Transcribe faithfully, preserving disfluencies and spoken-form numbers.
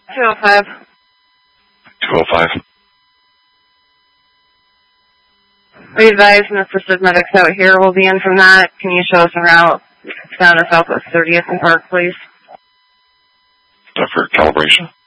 two oh five. two oh five. We advise and assisted medics out here will be in from that. Can you show us a route down to Southwest thirtieth and Park, please? For calibration?